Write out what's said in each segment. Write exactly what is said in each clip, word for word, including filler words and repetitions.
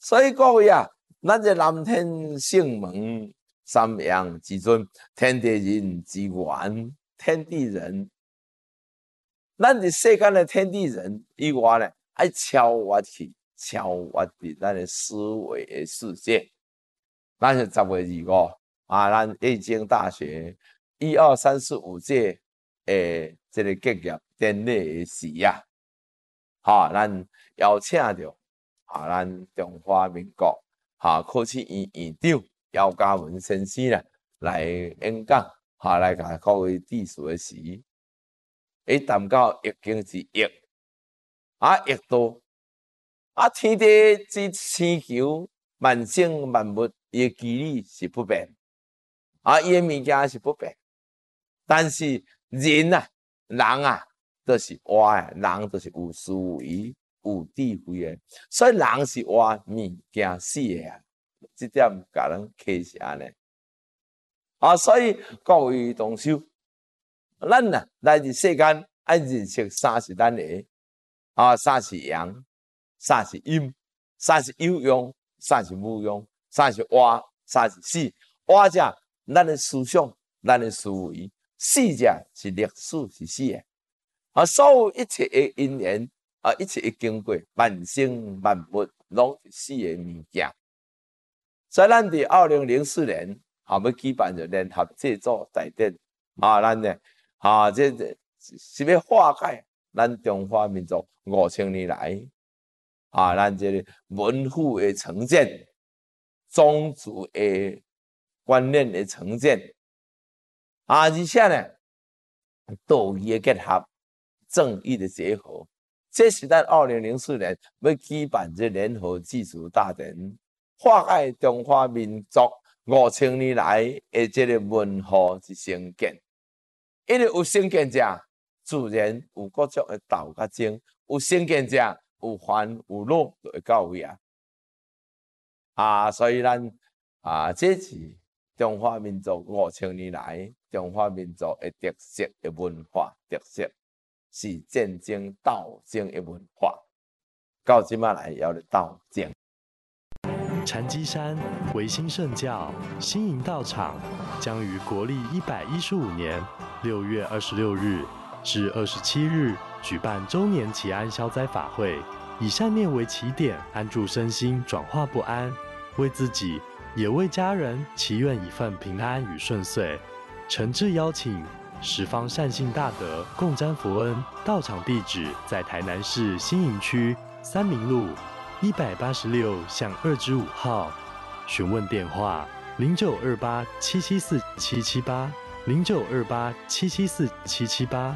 所以各位啊，咱这南天圣门三阳之尊，天地人之源，天地人。咱伫世间的天地人以外呢，爱超越去，超越伫咱的思维的世界。咱是十月二五啊，咱易经大学一二三四五届诶，这个结业典礼的时啊，哈、啊，咱邀请着啊，咱中华民国哈科技院院长姚嘉文先生啦来演讲，哈、啊，来甲各位致辞的时。伊谈到易经之易，啊易多，啊天地之千求，万生万物伊的机理是不变，啊伊的物件是不变，但是人啊，人啊，都是活的，人都是有思维、有智慧的，所以人是活物件死的啊，这点甲咱启示安尼，啊所以各位同修。咱啊来伫世间爱认识三是咱的啊，三是阳，三是阴，三是有用，三是无用，三是活，三是死。活者咱的思想，咱的思维；死者是历史，是死的。啊，所有一切的因缘啊，一切的经过，万生万物拢是死的物件。所以咱伫二零零四年啊，要举办着联合制作大典啊，咱呢。啊，这这是要化解咱中华民族五千年来啊，咱这个文化的成见、种族的观念的成见啊，而且呢，道义的结合、正义的结合，这是咱二零零四年要举办这联合祭祖大典，化解中华民族五千年来的这个文化之成见。因为有成见者，自然有各种的斗甲争；有成见者，有烦有恼，就会到位啊。啊，所以咱啊，这是中华民族五千年来中华民族的特色的文化特色，是战争斗争的文化。到即马来要咧斗争。 禅机山维新圣教新营道场将于国历一百一十五年六月二十六日至二十七日举办周年祈安消灾法会，以善念为起点，安住身心，转化不安，为自己也为家人祈愿一份平安与顺遂。诚挚邀请十方善信大德共沾佛恩。道场地址在台南市新营区三民路一百八十六巷二之五号，询问电话零九二八七七四七七八零九二八七七四七七八。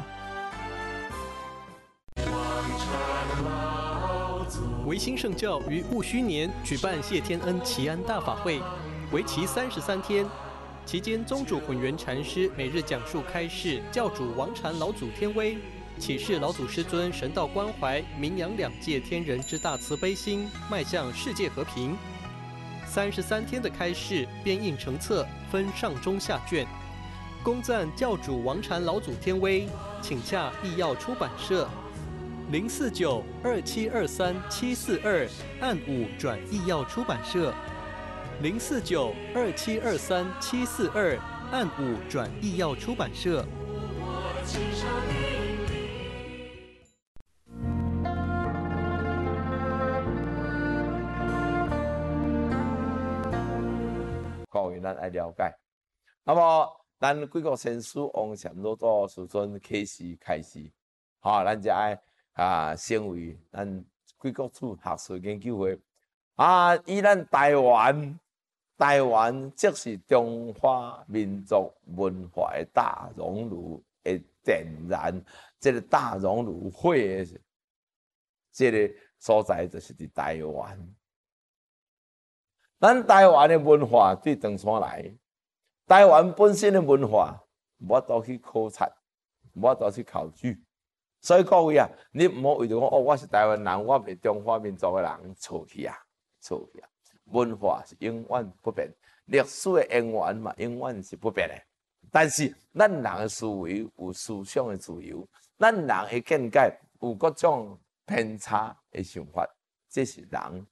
维新圣教于戊戌年举办谢天恩祈安大法会，为期三十三天。期间，宗主混元禅师每日讲述开示教主王禅老祖天威。启示老祖师尊神道关怀、名扬两界天人之大慈悲心，迈向世界和平。三十三天的开示编印成册，分上中下卷，恭赞教主王禅老祖天威，请洽义耀出版社零四九二七二三七四二，按五转义耀出版社零四九二七二三七四二，按五转义耀出版社。 各位，咱爱了解。那么，咱几个先师王禅老祖师尊开始开始，哈、哦，咱就爱啊，成为咱几个处学术研究会啊，以咱台湾，台湾即是中华民族文化的大熔炉的点燃，这个大熔炉火的这个所在，就是伫台湾。咱台湾的文化对长山来，台湾本身的文化，无法度去考察，无法度去考据。所以各位啊，你唔好为着讲哦，我是台湾人，我是中华民族的人，错去啊，错去啊！文化是永远不变，历史的渊源嘛，永远是不变的。但是咱人的思维有思想的自由，咱人的见解有各种偏差的想法，这是人